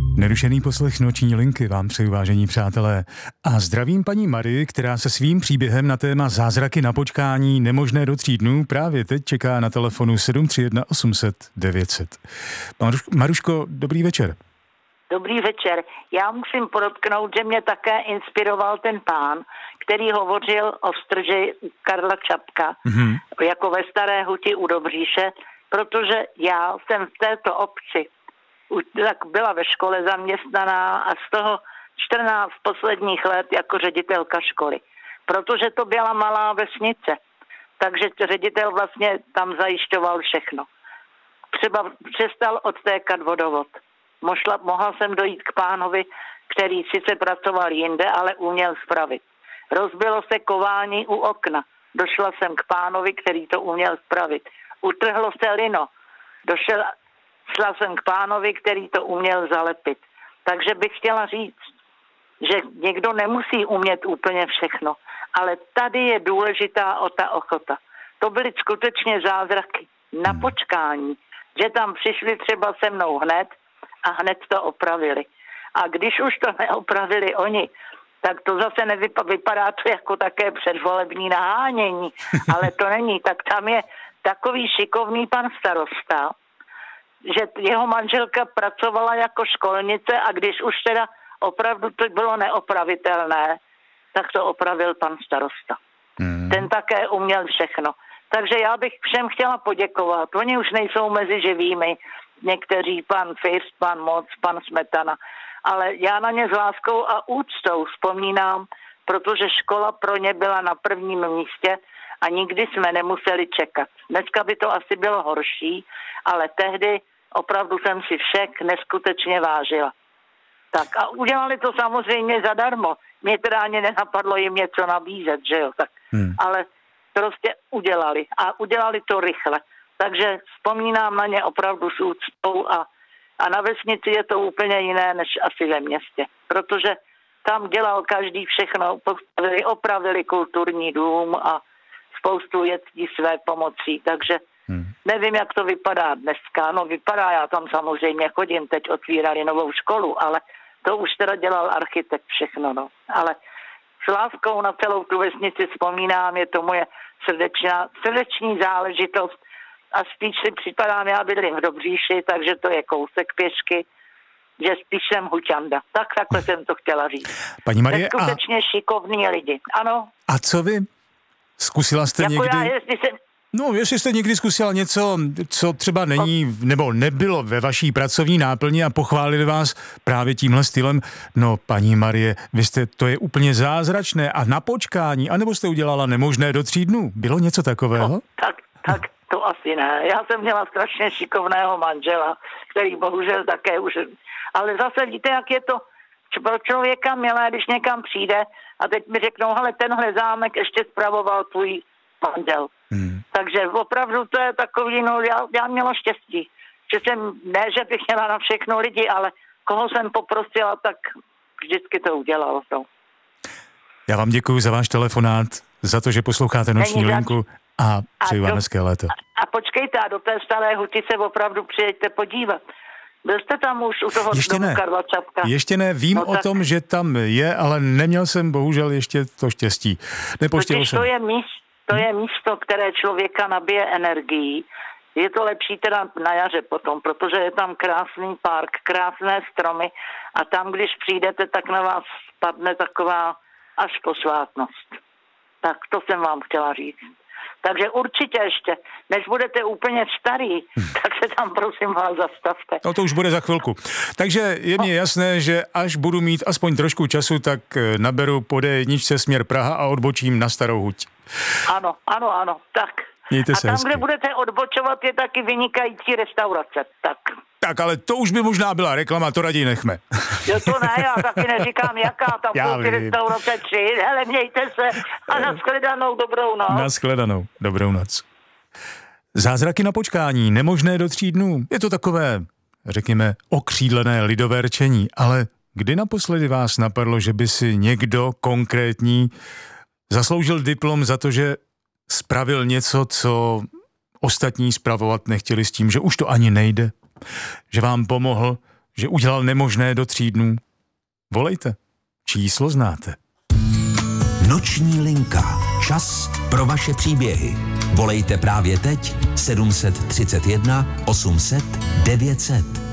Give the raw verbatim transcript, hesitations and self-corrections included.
Nerušený poslech Noční linky vám přeju, vážení přátelé. A zdravím paní Marii, která se svým příběhem na téma zázraky na počkání nemožné do tří dnů právě teď čeká na telefonu sedm tři jedna osm set devět set. Maruško, dobrý večer. Dobrý večer. Já musím podotknout, že mě také inspiroval ten pán, který hovořil o strži Karla Čapka, mm-hmm. jako ve Staré Huti u Dobříše, protože já jsem v této obci tak byla ve škole zaměstnaná a z toho čtrnáct posledních let jako ředitelka školy. Protože to byla malá vesnice, takže ředitel vlastně tam zajišťoval všechno. Třeba přestal odtékat vodovod. Mohla, mohla jsem dojít k pánovi, který sice pracoval jinde, ale uměl spravit. Rozbilo se kování u okna. Došla jsem k pánovi, který to uměl spravit. Utrhlo se lino. Došel Šla jsem k pánovi, který to uměl zalepit. Takže bych chtěla říct, že někdo nemusí umět úplně všechno, ale tady je důležitá o ta ochota. To byly skutečně zázraky na počkání, že tam přišli třeba se mnou hned a hned to opravili. A když už to neopravili oni, tak to zase nevypadá, vypadá to jako také předvolební nahánění, ale to není. Tak tam je takový šikovný pan starosta, že jeho manželka pracovala jako školnice a když už teda opravdu to bylo neopravitelné, tak to opravil pan starosta. Mm. Ten také uměl všechno. Takže já bych všem chtěla poděkovat. Oni už nejsou mezi živými. Někteří, pan First, pan Moc, pan Smetana. Ale já na ně s láskou a úctou vzpomínám, protože škola pro ně byla na prvním místě a nikdy jsme nemuseli čekat. Dneska by to asi bylo horší, ale tehdy opravdu jsem si všech neskutečně vážila. Tak a udělali to samozřejmě zadarmo. Mě teda ani nenapadlo jim něco nabízet, že jo, tak. Hmm. Ale prostě udělali a udělali to rychle. Takže vzpomínám na ně opravdu s úctou a, a na vesnici je to úplně jiné než asi ve městě. Protože tam dělal každý všechno, postavili, opravili kulturní dům a spoustu věcí své pomocí, takže hmm. nevím, jak to vypadá dneska. No vypadá, já tam samozřejmě chodím, teď otvírali novou školu, ale to už teda dělal architekt všechno, no. Ale s láskou na celou tu vesnici vzpomínám, je to moje srdečná, srdeční záležitost a spíš si připadám, já bydlím v Dobříši, takže to je kousek pěšky, že spíš jsem huťanda. Tak takhle jsem to chtěla říct. Paní Marie, skutečně a... šikovní lidi, ano. A co vy? Zkusila jste jako někdy... Já, jestli jsem... No, jestli jste někdy zkusila něco, co třeba není, nebo nebylo ve vaší pracovní náplni a pochválili vás právě tímhle stylem, no, paní Marie, vy jste, to je úplně zázračné a na počkání, anebo jste udělala nemožné do tří dnů. Bylo něco takového? No, tak, tak to asi ne. Já jsem měla strašně šikovného manžela, který bohužel také už... Ale zase víte, jak je to pro člověka milé, když někam přijde a teď mi řeknou, hele, tenhle zámek ještě spravoval tvůj manžel. Hmm. Takže opravdu to je takový, no já, já měla štěstí, že jsem, ne, že bych měla na všechno lidi, ale koho jsem poprosila, tak vždycky to udělalo. No. Já vám děkuji za váš telefonát, za to, že posloucháte Noční linku a přeju vám hezké léto. A, a počkejte, a do té Staré Huti se opravdu přijeďte podívat. Byl jste tam už u toho ještě domu Karla Čapka? Ještě ne, vím no, o tak... tom, že tam je, ale neměl jsem bohužel ještě to štěstí. Nepoštěl jsem. To je místo, to je místo, které člověka nabije energií. Je to lepší teda na jaře potom, protože je tam krásný park, krásné stromy a tam, když přijdete, tak na vás spadne taková až posvátnost. Tak to jsem vám chtěla říct. Takže určitě ještě, než budete úplně starý, tak se tam prosím vás zastavte. No to už bude za chvilku. Takže je mi jasné, že až budu mít aspoň trošku času, tak naberu po dé jedničce směr Praha a odbočím na Starou Huť. Ano, ano, ano, tak. Mějte se a tam, hezky. Kde budete odbočovat, je taky vynikající restaurace, tak. Tak, ale to už by možná byla reklama, to raději nechme. Jo, to ne, já taky neříkám, jaká tam jsou ty restaurace tři, hele, mějte se a nashledanou, dobrou noc. Nashledanou, dobrou noc. Zázraky na počkání, nemožné do tří dnů. Je to takové, řekněme, okřídlené lidové rčení, ale kdy naposledy vás napadlo, že by si někdo konkrétní zasloužil diplom za to, že spravil něco, co ostatní spravovat nechtěli s tím, že už to ani nejde, že vám pomohl, že udělal nemožné do tří dnů? Volejte. Číslo znáte. Noční linka. Čas pro vaše příběhy. Volejte právě teď sedm set třicet jedna osm set devět set.